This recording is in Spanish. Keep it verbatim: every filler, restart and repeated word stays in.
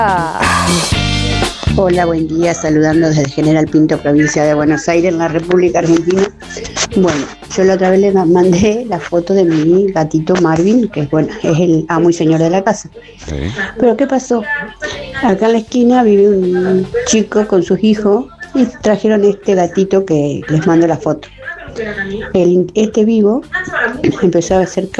Hola, buen día, saludando desde General Pinto, provincia de Buenos Aires, en la República Argentina. Bueno, yo la otra vez le mandé la foto de mi gatito Marvin, que bueno, es el amo y señor de la casa. Sí. Pero ¿qué pasó? Acá en la esquina vive un chico con sus hijos y trajeron este gatito que les mando la foto. El, este vivo empezó a hacer